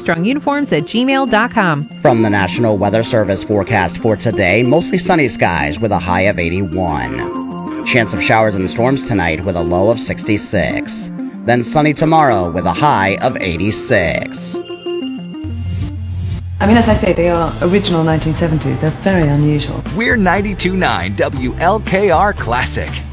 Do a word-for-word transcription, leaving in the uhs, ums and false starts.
armstronguniforms at gmail dot com. From the National Weather Service forecast for today, mostly sunny skies with a high of eighty-one. Chance of showers and storms tonight with a low of sixty-six. Then sunny tomorrow with a high of eighty-six. I mean, as I say, they are original nineteen seventies. They're very unusual. We're ninety-two point nine W L K R Classic.